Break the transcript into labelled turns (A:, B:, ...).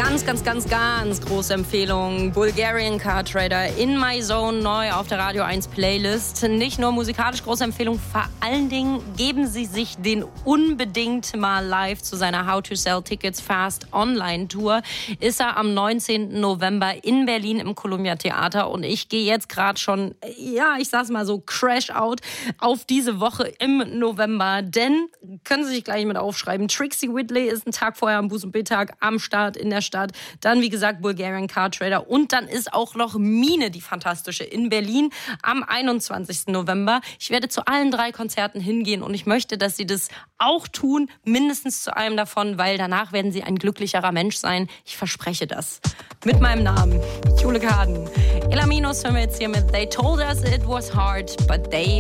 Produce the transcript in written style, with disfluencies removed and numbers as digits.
A: Ganz große Empfehlung. Bulgarian Car Trader in My Zone, neu auf der Radio 1 Playlist. Nicht nur musikalisch große Empfehlung, vor allen Dingen geben Sie sich den unbedingt mal live zu seiner How to Sell Tickets Fast Online Tour. Ist er am 19. November in Berlin im Columbia Theater und ich gehe jetzt gerade schon, ich sag's mal so, Crash Out auf diese Woche im November, denn, können Sie sich gleich mit aufschreiben, Trixie Whitley ist einen Tag vorher am Busenbetag am Start in der Stadt. Dann, wie gesagt, Bulgarian Car Trader. Und dann ist auch noch Mine, die fantastische, in Berlin am 21. November. Ich werde zu allen 3 Konzerten hingehen und ich möchte, dass Sie das auch tun, mindestens zu einem davon, weil danach werden Sie ein glücklicherer Mensch sein. Ich verspreche das. Mit meinem Namen, Jule Kaden. Elaminos hören wir jetzt hier mit They Told Us It Was Hard, but They